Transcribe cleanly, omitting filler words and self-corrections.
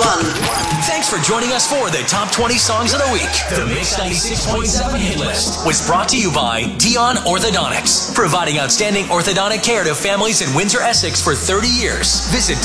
Thanks for joining us for the Top 20 Songs of the Week. The Mix 96.7 hit list was brought to you by Dion Orthodontics, providing outstanding orthodontic care to families in Windsor, Essex for 30 years. Visit